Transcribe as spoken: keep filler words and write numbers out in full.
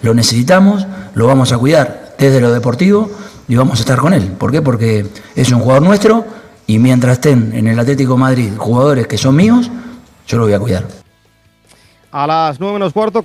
lo necesitamos, lo vamos a cuidar desde lo deportivo y vamos a estar con él. ¿Por qué? Porque es un jugador nuestro y mientras estén en el Atlético de Madrid jugadores que son míos, yo lo voy a cuidar. A las nueve menos cuarto